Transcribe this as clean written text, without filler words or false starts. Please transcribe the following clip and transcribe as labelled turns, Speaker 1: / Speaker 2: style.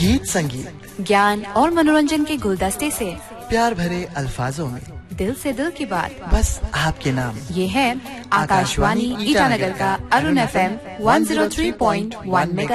Speaker 1: गीत संगीत,
Speaker 2: ज्ञान और मनोरंजन के गुलदस्ते से
Speaker 1: प्यार भरे अल्फाजों में
Speaker 2: दिल से दिल की बात,
Speaker 1: बस आपके नाम।
Speaker 2: ये है आकाशवाणी ईटानगर का अरुण FM 103.1 मेगा